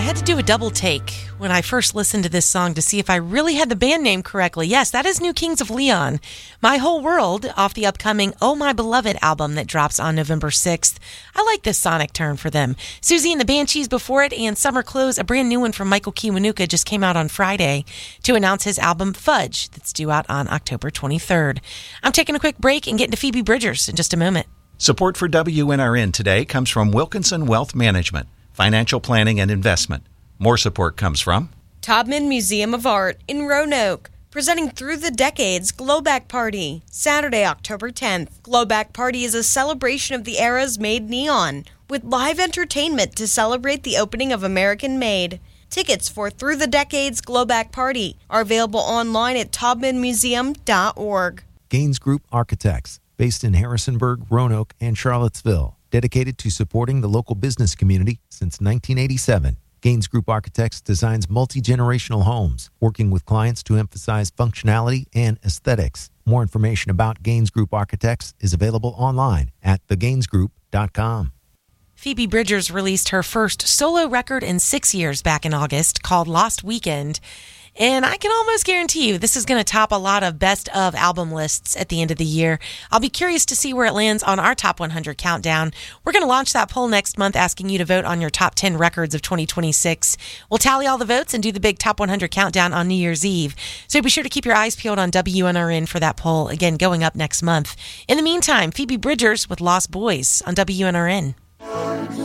had to do a double take when I first listened to this song to see if I really had the band name correctly. Yes, that is New Kings of Leon. My Whole World off the upcoming Oh My Beloved album that drops on November 6th. I like this sonic turn for them. Susie and the Banshees before it, and Summer Clothes, a brand new one from Michael Kiwanuka, just came out on Friday to announce his album Fudge that's due out on October 23rd. I'm taking a quick break and getting to Phoebe Bridgers in just a moment. Support for WNRN today comes from Wilkinson Wealth Management, financial planning and investment. More support comes from Taubman Museum of Art in Roanoke, presenting Through the Decades Glowback Party, Saturday, October 10th. Glowback Party is a celebration of the eras made neon, with live entertainment to celebrate the opening of American Made. Tickets for Through the Decades Glowback Party are available online at taubmanmuseum.org. Gaines Group Architects, based in Harrisonburg, Roanoke, and Charlottesville, dedicated to supporting the local business community since 1987. Gaines Group Architects designs multi-generational homes, working with clients to emphasize functionality and aesthetics. More information about Gaines Group Architects is available online at thegainesgroup.com. Phoebe Bridgers released her first solo record in 6 years back in August called Lost Weekend. And I can almost guarantee you this is going to top a lot of best of album lists at the end of the year. I'll be curious to see where it lands on our Top 100 countdown. We're going to launch that poll next month asking you to vote on your top 10 records of 2026. We'll tally all the votes and do the big Top 100 countdown on New Year's Eve. So be sure to keep your eyes peeled on WNRN for that poll, again, going up next month. In the meantime, Phoebe Bridgers with Lost Boys on WNRN.